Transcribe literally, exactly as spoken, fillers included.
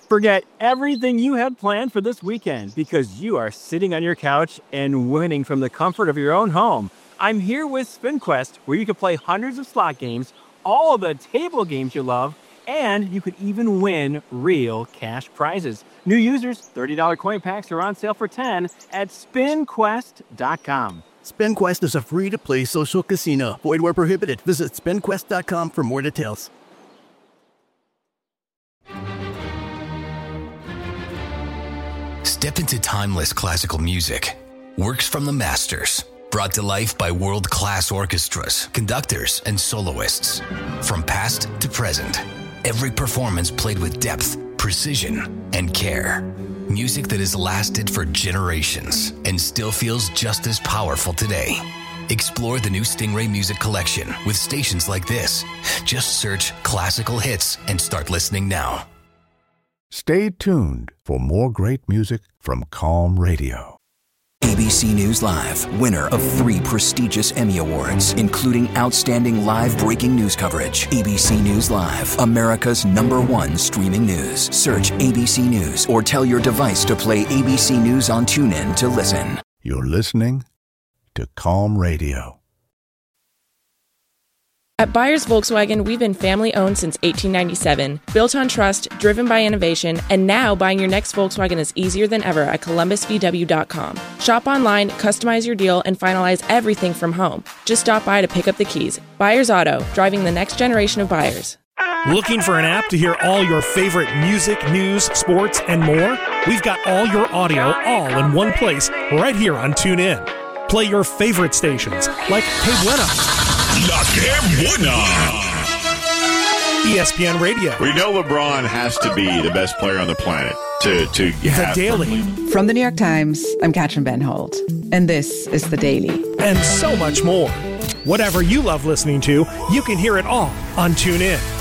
Forget everything you had planned for this weekend because you are sitting on your couch and winning from the comfort of your own home. I'm here with SpinQuest, where you can play hundreds of slot games, all of the table games you love, and you could even win real cash prizes. New users, thirty dollars coin packs are on sale for ten dollars at spin quest dot com. SpinQuest is a free-to-play social casino. Void where prohibited. Visit spin quest dot com for more details. Step into timeless classical music. Works from the masters. Brought to life by world-class orchestras, conductors, and soloists. From past to present, every performance played with depth, precision, and care. Music that has lasted for generations and still feels just as powerful today. Explore the new Stingray Music Collection with stations like this. Just search classical hits and start listening now. Stay tuned for more great music from Calm Radio. A B C News Live, winner of three prestigious Emmy Awards, including Outstanding Live Breaking News Coverage. A B C News Live, America's number one streaming news. Search A B C News or tell your device to play A B C News on TuneIn to listen. You're listening to Calm Radio. At Byers Volkswagen, we've been family-owned since eighteen ninety-seven, built on trust, driven by innovation, and now buying your next Volkswagen is easier than ever at columbus v w dot com. Shop online, customize your deal, and finalize everything from home. Just stop by to pick up the keys. Byers Auto, driving the next generation of buyers. Looking for an app to hear all your favorite music, news, sports, and more? We've got all your audio all in one place right here on TuneIn. Play your favorite stations like Que Buena, La Que Buena, E S P N Radio. We know LeBron has to be the best player on the planet to, to have. The Daily. From the New York Times, I'm Katrin Van Holt, and this is The Daily. And so much more. Whatever you love listening to, you can hear it all on TuneIn.